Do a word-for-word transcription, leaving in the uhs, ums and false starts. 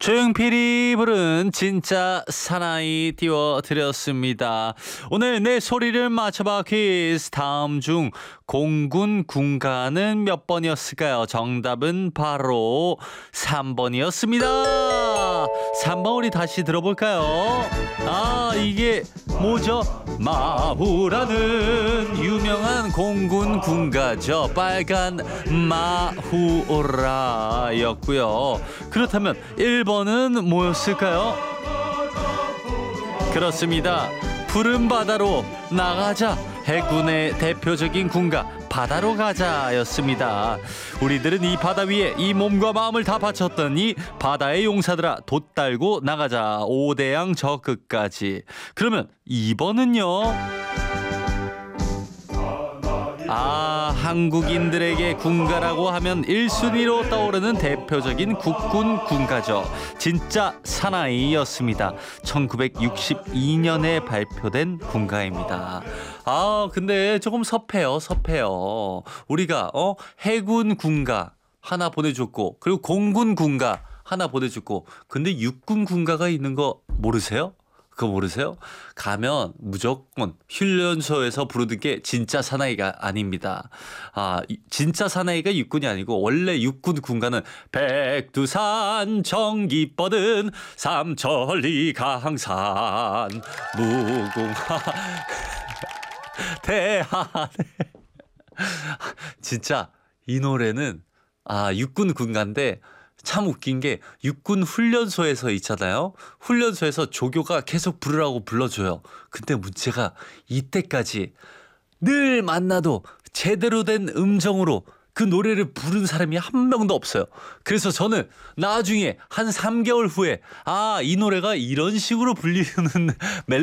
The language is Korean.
조용필이 부른 진짜 사나이 띄워드렸습니다. 오늘 내 소리를 맞춰봐 퀴즈. 다음 중 공군 군가는 몇 번이었을까요? 정답은 바로 삼 번이었습니다. 삼 번 우리 다시 들어볼까요? 아, 이게 뭐죠? 마후라는 유명한 공군 군가죠. 빨간 마후라였고요. 그렇다면 일 번은 뭐였을까요? 그렇습니다. 푸른 바다로 나가자. 해군의 대표적인 군가 바다로 가자였습니다. 우리들은 이 바다 위에 이 몸과 마음을 다 바쳤던 이 바다의 용사들아, 돛달고 나가자. 오대양 저 끝까지. 그러면 이 번은요? 아, 한국인들에게 군가라고 하면 일 순위로 떠오르는 대표적인 국군 군가죠. 진짜 사나이였습니다. 천구백육십이 년에 발표된 군가입니다. 아, 근데 조금 섭해요, 섭해요. 우리가 어 해군 군가 하나 보내줬고, 그리고 공군 군가 하나 보내줬고, 근데 육군 군가가 있는 거 모르세요? 그거 모르세요? 가면 무조건 훈련소에서 부르는 게 진짜 사나이가 아닙니다. 아, 진짜 사나이가 육군이 아니고 원래 육군 군가는 백두산 정기 뻗은 삼천리 강산 무궁화 대하네. 진짜 이 노래는 아 육군 군가인데 참 웃긴 게 육군 훈련소에서 있잖아요. 훈련소에서 조교가 계속 부르라고 불러줘요. 근데 문제가 이때까지 늘 만나도 제대로 된 음정으로 그 노래를 부른 사람이 한 명도 없어요. 그래서 저는 나중에 한 삼 개월 후에 아, 이 노래가 이런 식으로 불리는 멜